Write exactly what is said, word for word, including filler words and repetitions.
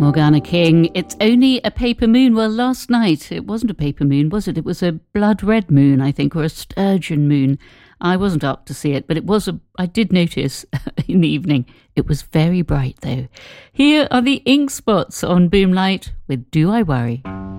Morgana King, It's Only a Paper Moon. Well, last night, it wasn't a paper moon, was it? It was a blood red moon, I think, or a sturgeon moon. I wasn't up to see it, but it was a, I did notice in the evening. It was very bright, though. Here are the Ink Spots on Boomlight with Do I Worry?